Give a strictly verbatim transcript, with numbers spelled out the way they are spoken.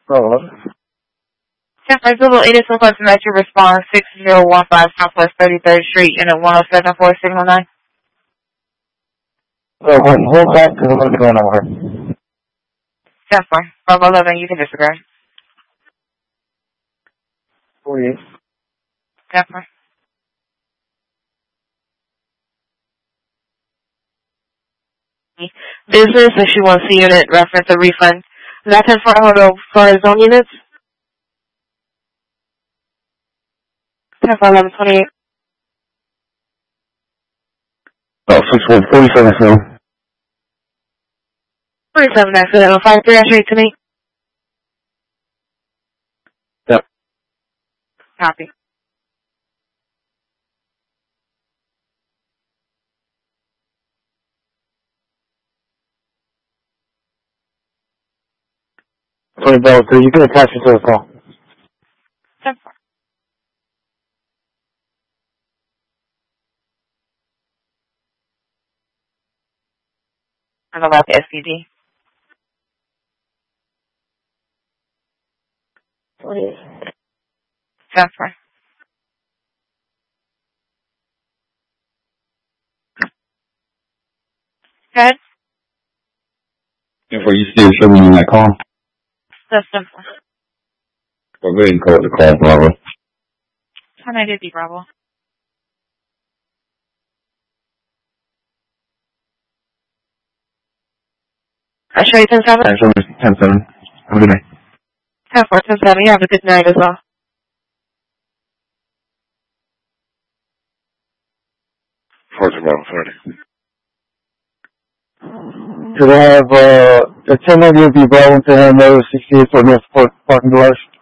Hello. San Francisco eight is one from Metro Response six zero one five Southwest thirty-third Street and at one oh seven four Signal nine. Oh, wait, hold back because I'm going to be going over. ten four. Bravo eleven, you can disregard. forty-eight. ten four. Business, issue one C unit, reference a refund. Is that ten four auto for zone units? ten four eleven twenty-eight. Oh, six one forty-seven, so. forty-seven accident, five three straight to me. Yep. Copy. Sorry, Bell, so you can attach it to the call. ten four. I'm about the S P D. forty-eight. ten four. Good? Therefore, you still show me in that call? That's ten four. Well, go ahead and call it the call, Bravo. ten ninety Bravo. I show you ten seven? Show me ten seven. Have a good night. ten four, ten seven. You have a good night as well. Fortune Bravo, thirty. Could I have, uh, a ten ninety would be Bravo to hand over sixty-eight for North Park Parking Garage?